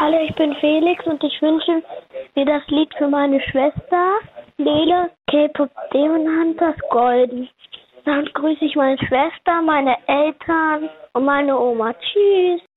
Hallo, ich bin Felix und ich wünsche mir das Lied für meine Schwester, Lele, K-Pop Demon Hunters Golden. Dann grüße ich meine Schwester, meine Eltern und meine Oma. Tschüss.